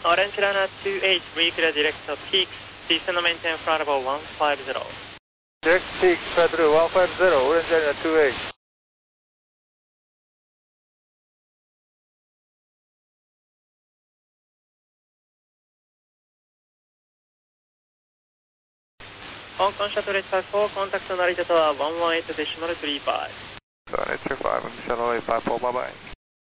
Orange runner 28, reclear direct to peak, descend and maintain flight level 150. Direct peak, flight through 150, orange runner 28. Hong Kong Shuttle H54, contact Narita Tower 118.35. 118.35, Shuttle A54, bye bye.